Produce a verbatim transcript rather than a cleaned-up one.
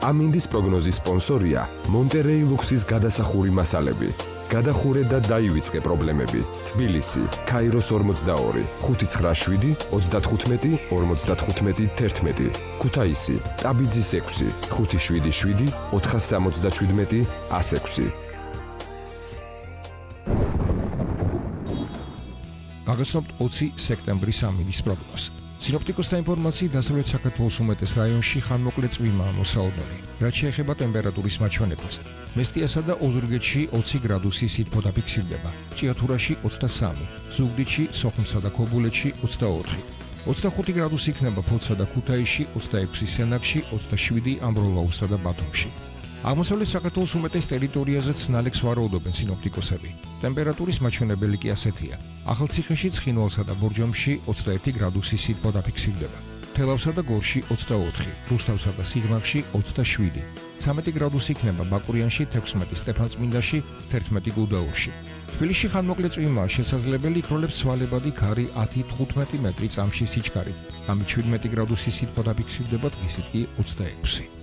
ამინდის პროგნოზის სპონსორია მონტერეი ლუქსის გადასახური მასალები. გადახურე და დაივიწყე პრობლემები. თბილისი, ქაიროს ორმოცდაორი, ხუთი ცხრა შვიდი, ოცდათხუთმეტი, ორმოცდათხუთმეტი, თერთმეტი. ქუთაისი, ტაბიძის ექვსი, ხუთი შვიდი შვიდი, ოთხას სამოცდაშვიდმეტი, ას ექვსი. გაგაცნობთ ოცი სექტემბრის ამინდის პროგნოზს. სინოპტიკოსთა ინფორმაციით დასავლეთ საქართველოს უმეტეს რაიონში ხანმოკლე წვიმაა მოსაოდნელი, რაც შეეხება ტემპერატურის მაჩვენებელს. მესტიასა და ოზურგეთში ოცი გრადუსი სითბო დაფიქსირდება, ჭიათურაში ოცდასამი, ზუგდიდში, სოხუმსა და ქობულეთში ოცდაოთხი. ოცდახუთი გრადუსი იქნება ფოთსა და ქუთაისში, ოცდაექვსი სენაკში, ოცდაშვიდი ამბროლაურსა და ბათუმში. აღმოსავლეთ საქართველოს უმეტეს ტერიტორიაზეც ნალექს ვარაუდობენ სინოპტიკოსები. ტემპერატურის მაჩვენებელი კი ასეთია. ახალციხეში, ცხინვალსა და ბორჯომში ოცდაერთი გრადუსი სითბო დაფიქსირდება. თელავსა და გორში ოცდაოთხი, რუსთავსა და სიღნაღში ოცდაშვიდი. ცამეტი გრადუსი იქნება ბაკურიანში, თექვსმეტი სტეფანწმინდაში, თერთმეტი გუდაურში. თბილისში ხანმოკლე წვიმაა შესაძლებელი, იქროლებს ცვალებადი ქარი ათი თხუთმეტი მეტრი წამში სიჩქარით. ამით შვიდმეტი გრადუსი სითბო დაფიქსირდება, დღისით კი ოცდაექვსი.